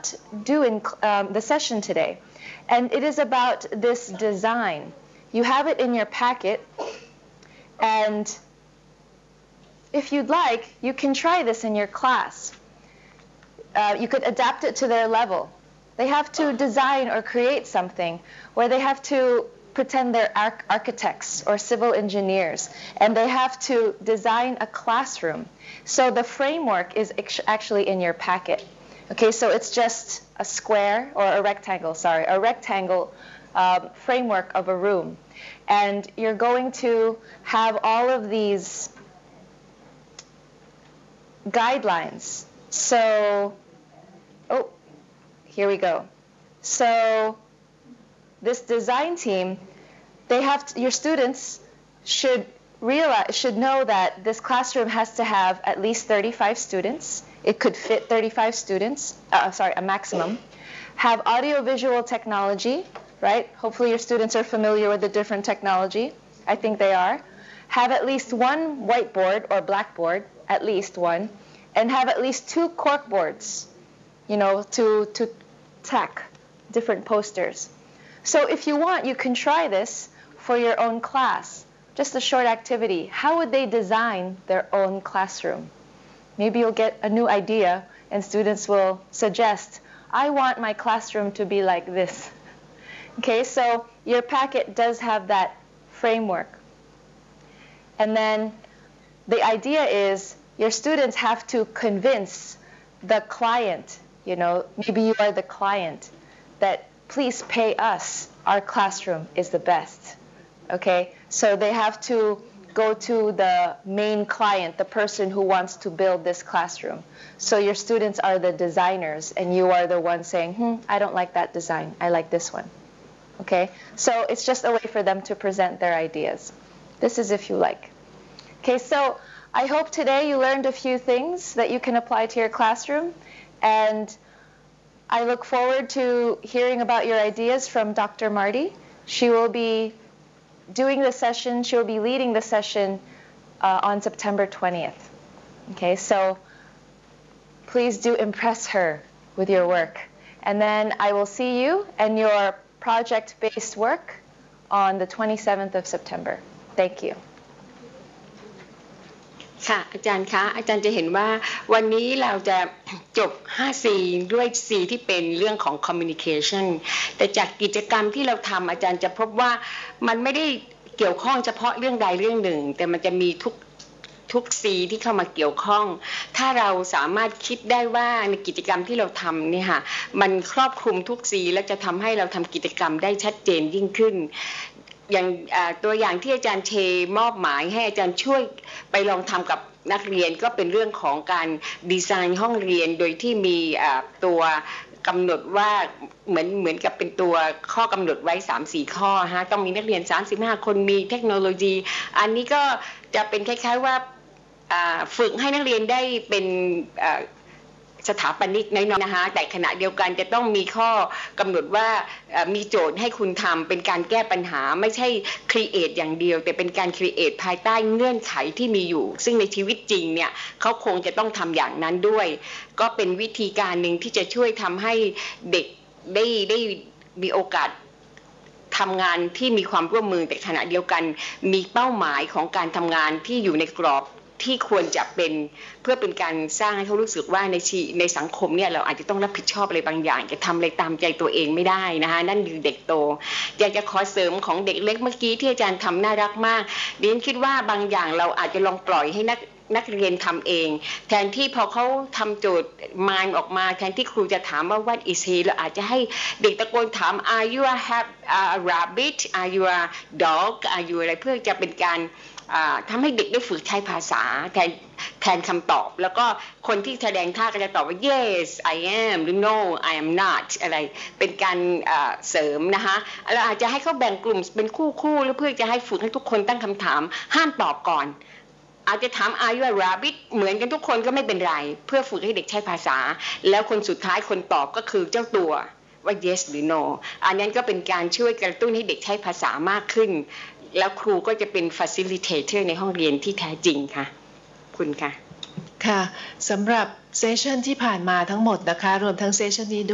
not do in the session today. And it is about this design. You have it in your packet, and if you'd like, you can try this in your class. You could adapt it to their level. They have to design or create something where they have to pretend they're architects or civil engineers, and they have to design a classroom. So the framework is actually in your packet. Okay, so it's just a square or a rectangle, framework of a room. And you're going to have all of these guidelines. So, here we go. So this design team, your students should know that this classroom has to have at least 35 students. It could fit 35 students, a maximum. Have audiovisual technology, right? Hopefully your students are familiar with the different technology. I think they are. Have at least one whiteboard or blackboard, at least one, and have at least 2 corkboards, to tack different posters. So if you want, you can try this for your own class. Just a short activity. How would they design their own classroom? Maybe you'll get a new idea and students will suggest, I want my classroom to be like this. Okay, so your packet does have that framework. And then the idea is your students have to convince the client, maybe you are the client, that please pay us. Our classroom is the best. Okay, so they have to go to the main client, the person who wants to build this classroom. So your students are the designers, and you are the one saying, I don't like that design. I like this one. Okay, so it's just a way for them to present their ideas. This is if you like. Okay, so I hope today you learned a few things that you can apply to your classroom, and I look forward to hearing about your ideas from Dr. Marty. She will be doing the session, she will be leading the session on September 20th. Okay, so please do impress her with your work. And then I will see you and your project-based work on the 27th of September. Thank you. ค่ะอาจารย์คะอาจารย์จะเห็นว่าวันนี้เราจะจบ 5C ด้วย C ที่เป็นเรื่องของ communication แต่จากกิจกรรมที่เราทำอาจารย์จะพบว่ามันไม่ได้เกี่ยวข้องเฉพาะเรื่องใดเรื่องหนึ่งแต่มันจะมีทุก C ที่เข้ามาเกี่ยวข้องถ้าเราสามารถคิดได้ว่าในกิจกรรมที่เราทำเนี่ยค่ะมันครอบคลุมทุก C และจะทำให้เราทำกิจกรรมได้ชัดเจนยิ่งขึ้นอย่างตัวอย่างที่อาจารย์เชมอบหมายให้อาจารย์ช่วยไปลองทำกับนักเรียนก็เป็นเรื่องของการดีไซน์ห้องเรียนโดยที่มีตัวกำหนดว่าเหมือนกับเป็นตัวข้อกำหนดไว้ 3-4 ข้อฮะต้องมีนักเรียน35คนมีเทคโนโลยีอันนี้ก็จะเป็นคล้ายๆว่าฝึกให้นักเรียนได้เป็นสถาปนิกน้อยๆนะคะแต่ขณะเดียวกันจะต้องมีข้อกำหนดว่ามีโจทย์ให้คุณทำเป็นการแก้ปัญหาไม่ใช่ครีเอทอย่างเดียวแต่เป็นการครีเอทภายใต้เงื่อนไขที่มีอยู่ซึ่งในชีวิตจริงเนี่ยเขาคงจะต้องทำอย่างนั้นด้วยก็เป็นวิธีการหนึ่งที่จะช่วยทำให้เด็กได้มีโอกาสทำงานที่มีความร่วมมือแต่ขณะเดียวกันมีเป้าหมายของการทำงานที่อยู่ในกรอบที่ควรจะเป็นเพื่อเป็นการสร้างให้เขารู้สึกว่าในสังคมเนี่ยเราอาจจะต้องรับผิดชอบอะไรบางอย่างจะทำอะไรตามใจตัวเองไม่ได้นะคะนั่นคือเด็กโตอยากจะขอเสริมของเด็กเล็กเมื่อกี้ที่อาจารย์ทำน่ารักมากดิฉันคิดว่าบางอย่างเราอาจจะลองปล่อยให้นักเรียนทำเองแทนที่พอเขาทำโจทย์มายออกมาแทนที่ครูจะถามว่า what is he เราอาจจะให้เด็กตะโกนถาม are you a rabbit are you a dog are you อะไรเพื่อจะเป็นการทำให้เด็กได้ฝึกใช้ภาษาแทนคำตอบแล้วก็คนที่แสดงท่าก็จะตอบว่า yes I am หรือ no I am not อะไรเป็นการเสริมนะคะเราอาจจะให้เขาแบ่งกลุ่มเป็นคู่หรือเพื่อจะให้ฝึกให้ทุกคนตั้งคำถามห้ามตอบก่อนอาจจะถาม are you a rabbit เหมือนกันทุกคนก็ไม่เป็นไรเพื่อฝึกให้เด็กใช้ภาษาแล้วคนสุดท้ายคนตอบก็คือเจ้าตัวว่า yes หรือ no อันนั้นก็เป็นการช่วยกระตุ้นให้เด็กใช้ภาษามากขึ้นแล้วครูก็จะเป็น facilitator ในห้องเรียนที่แท้จริงค่ะคุณค่ะค่ะสำหรับเซสชันที่ผ่านมาทั้งหมดนะคะรวมทั้งเซสชันนี้